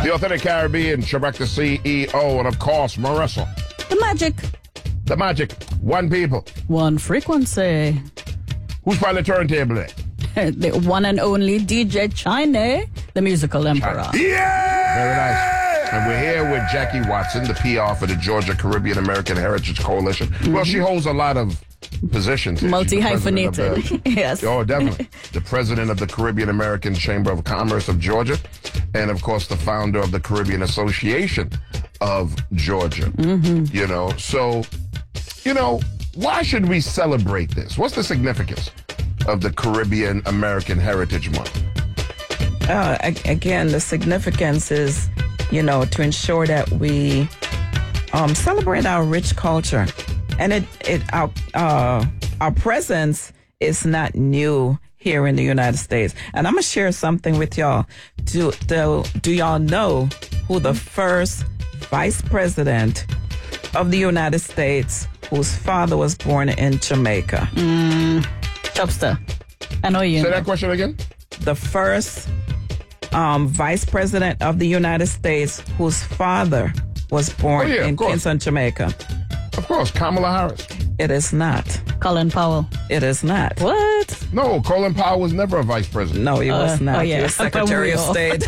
The Authentic Caribbean, Trebek the CEO, and of course, Marissa. The magic. The magic. One people. One frequency. Who's behind the turntable there? The one and only DJ China, the musical emperor. Yeah! Very nice. And we're here with Jackie Watson, the PR for the Georgia Caribbean American Heritage Coalition. Mm-hmm. Well, she holds a lot of positions. Multi-hyphenated. Yes. Oh, definitely. The president of the Caribbean American Chamber of Commerce of Georgia. And, of course, the founder of the Caribbean Association of Georgia. Mm-hmm. You know, so, you know, why should we celebrate this? What's the significance of the Caribbean American Heritage Month? Again, the significance is, you know, to ensure that we celebrate our rich culture. And our presence is not new here in the United States. And I'm going to share something with y'all. Do y'all know who the first vice president of the United States whose father was born in Jamaica? Chopster. I know you. Say that question again. The first vice president of the United States whose father was born in Kingston, Jamaica. Of course, Kamala Harris. It is not. Colin Powell. It is not. What? No, Colin Powell was never a vice president. No, he was not. Oh, yeah. He was Secretary of State.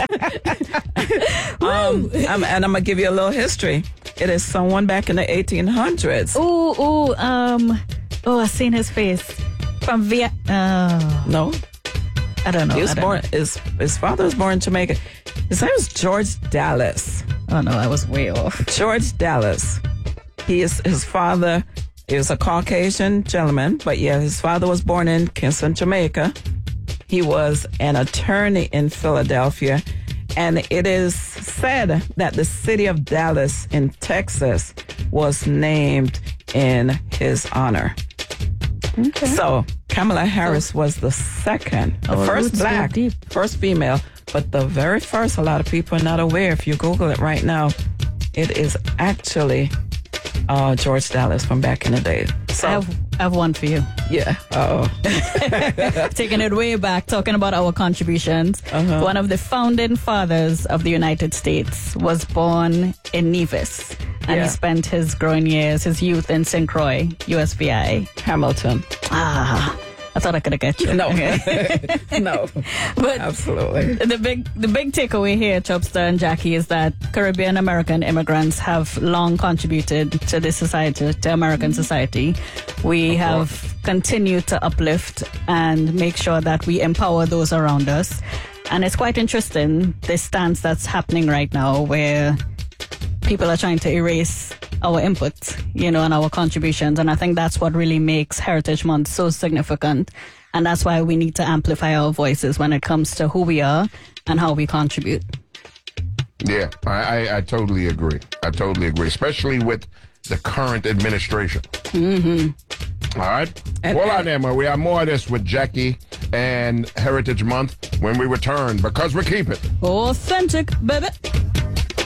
And I'm going to give you a little history. It is someone back in the 1800s. I've seen his face. From No. I don't know. He was born. His father was born in Jamaica. His name was George Dallas. Oh, no, I was way off. George Dallas. His father is a Caucasian gentleman, but yeah, his father was born in Kingston, Jamaica. He was an attorney in Philadelphia, and it is said that the city of Dallas in Texas was named in his honor. Okay. So Kamala Harris was the second, the first black, first female, but the very first. A lot of people are not aware. If you Google it right now, it is actually George Dallas from back in the day. So I have one for you. Yeah. Taking it way back, talking about our contributions. One of the founding fathers of the United States was born in Nevis. And he spent his growing years, his youth in St. Croix, USVI. Hamilton. I thought I could have got you. No. Okay. No. But absolutely. The big takeaway here, Chopster and Jackie, is that Caribbean American immigrants have long contributed to this society, to American society. We have continued to uplift and make sure that we empower those around us. And it's quite interesting, this stance that's happening right now where people are trying to erase our input, and our contributions. And I think that's what really makes Heritage Month so significant. And that's why we need to amplify our voices when it comes to who we are and how we contribute. Yeah, I totally agree. Especially with the current administration. Mm-hmm. All right. Hold on there, we have more of this with Jackie and Heritage Month when we return, because we keep it authentic, baby.